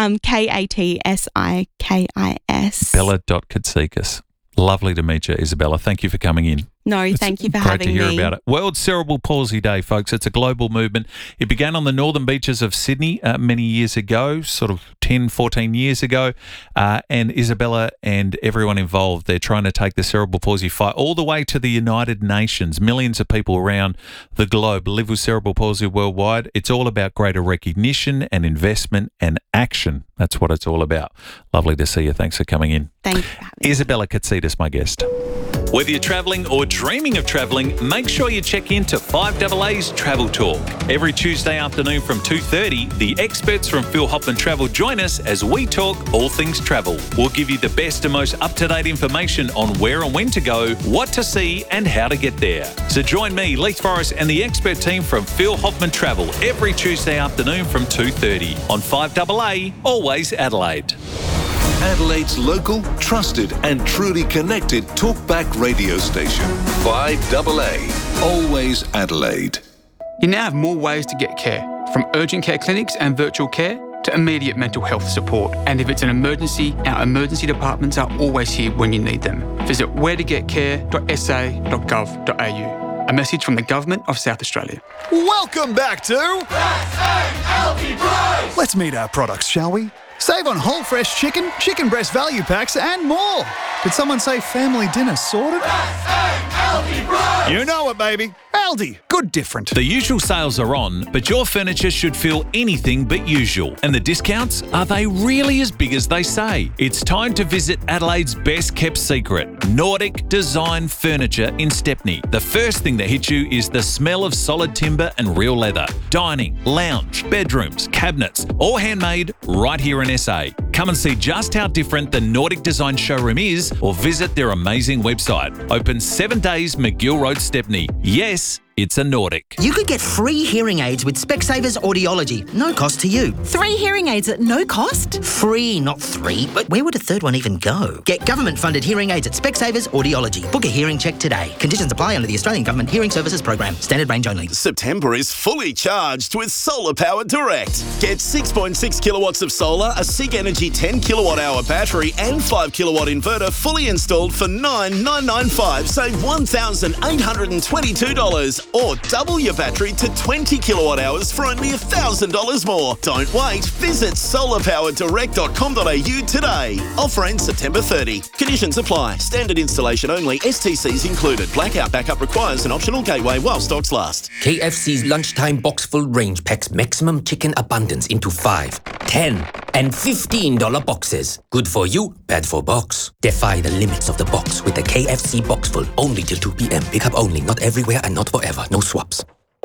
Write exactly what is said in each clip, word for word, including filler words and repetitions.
Um, K A T S I K I S. Bella.Katsikas. Lovely to meet you, Isabella. Thank you for coming in. No, It's thank you for great having to hear me. about it. World Cerebral Palsy Day, folks. It's a global movement. It began on the northern beaches of Sydney uh, many years ago, sort of ten, fourteen years ago. Uh, and Isabella and everyone involved, they're trying to take the cerebral palsy fight all the way to the United Nations. Millions of people around the globe live with cerebral palsy worldwide. It's all about greater recognition and investment and action. That's what it's all about. Lovely to see you. Thanks for coming in. Thank you for having me. Isabella Katsikas, my guest. Whether you're travelling or dreaming of travelling, make sure you check in to five A A's Travel Talk. Every Tuesday afternoon from two thirty, the experts from Phil Hoffman Travel join us as we talk all things travel. We'll give you the best and most up-to-date information on where and when to go, what to see and how to get there. So join me, Leith Forrest and the expert team from Phil Hoffman Travel every Tuesday afternoon from two thirty on five A A, always Adelaide. Adelaide's local, trusted and truly connected talkback radio station. five A A, always Adelaide. You now have more ways to get care, from urgent care clinics and virtual care to immediate mental health support. And if it's an emergency, our emergency departments are always here when you need them. Visit where to get care dot s a dot gov dot a u. A message from the Government of South Australia. Welcome back to S A L T Price! Let's meet our products, shall we? Save on whole fresh chicken, chicken breast value packs and more. Did someone say family dinner sorted? S A L T Price! You know it, baby. Aldi, good different. The usual sales are on, but your furniture should feel anything but usual. And the discounts, are they really as big as they say? It's time to visit Adelaide's best kept secret, Nordic Design Furniture in Stepney. The first thing that hits you is the smell of solid timber and real leather. Dining, lounge, bedrooms, cabinets, all handmade right here in S A. Come and see just how different the Nordic Design showroom is or visit their amazing website. Open seven days, McGill Road, Stepney. Yes, it's a Nordic. You could get free hearing aids with Specsavers Audiology. No cost to you. Three hearing aids at no cost? Free, not three. But where would a third one even go? Get government-funded hearing aids at Specsavers Audiology. Book a hearing check today. Conditions apply under the Australian Government Hearing Services Program. Standard range only. September is fully charged with Solar Power Direct. Get six point six kilowatts of solar, a SIG Energy ten kilowatt hour battery and five kilowatt inverter fully installed for nine thousand nine hundred ninety-five dollars. Save one thousand eight hundred twenty-two dollars. Or double your battery to twenty kilowatt hours for only one thousand dollars more. Don't wait. Visit solar power direct dot com dot a u today. Offer ends September thirtieth. Conditions apply. Standard installation only. S T Cs included. Blackout backup requires an optional gateway while stocks last. K F C's lunchtime box full range packs maximum chicken abundance into five, ten, and fifteen dollar boxes. Good for you, bad for box. Defy the limits of the box with the K F C box full. Only till two p.m. Pickup only. Not everywhere and not forever. No swaps.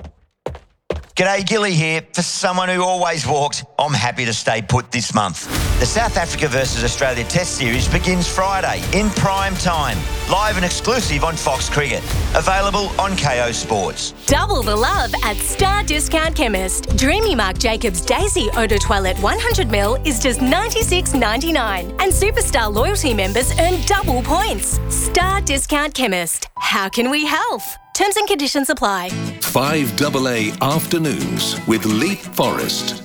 G'day, Gilly here. For someone who always walks, I'm happy to stay put this month. The South Africa versus Australia Test Series begins Friday in prime time. Live and exclusive on Fox Cricket. Available on K O Sports. Double the love at Star Discount Chemist. Dreamy Marc Jacobs Daisy Eau de Toilette one hundred milliliters is just ninety-six ninety-nine. And Superstar loyalty members earn double points. Star Discount Chemist. How can we help? Terms and conditions apply. five A A Afternoons with Leith Forrest.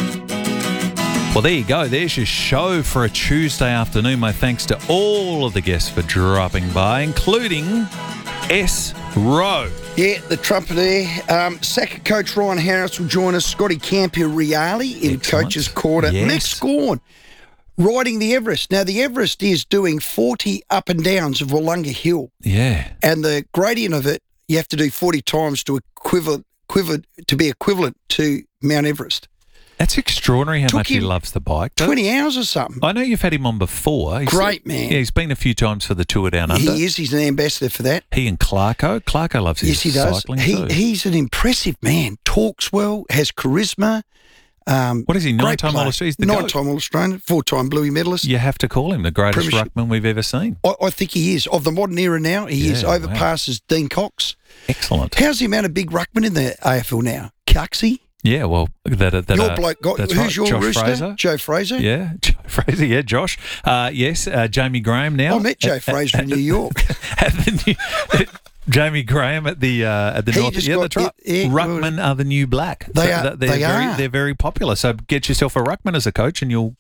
Well, there you go. There's your show for a Tuesday afternoon. My thanks to all of the guests for dropping by, including S. Rowe. Yeah, the trumpeter. Um, second coach Ryan Harris will join us. Scotty Campireale in Excellent. coach's quarter. Yes. Nick Scorn riding the Everest. Now, the Everest is doing forty up and downs of Wollonga Hill. Yeah. And the gradient of it, you have to do forty times to equivalent, equivalent to be equivalent to Mount Everest. That's extraordinary how Took much he him loves the bike. twenty hours or something. I know you've had him on before. He's, Great man. Yeah, he's been a few times for the Tour Down Under. He is. He's an ambassador for that. He and Clarko. Clarko loves his Yes, he does. cycling He, too. he's an impressive man. Talks well, has charisma. Um, What is he, great nine-time player. All-Australian? He's the goat. Nine-time All-Australian, four-time Bluey medalist. You have to call him the greatest Premiership. ruckman we've ever seen. I, I think he is. Of the modern era now, he is. Yeah, wow. Overpasses Dean Cox. Excellent. How's the amount of big ruckmen in the A F L now? Cuxy? Yeah, well, that, that Your uh, bloke got, that's who's right. your Josh rooster? Fraser. Joe Fraser? Yeah, Joe Fraser. Yeah, Josh. Uh, yes, uh, Jamie Graham now. I met Joe At- Fraser at- in New York. at the new, Jamie Graham at the uh, at the He North. just Yeah, got- that's right. yeah, yeah, Ruckmen are the new black. They So are- that- They're they very, are. They're very popular. So get yourself a ruckman as a coach, and you'll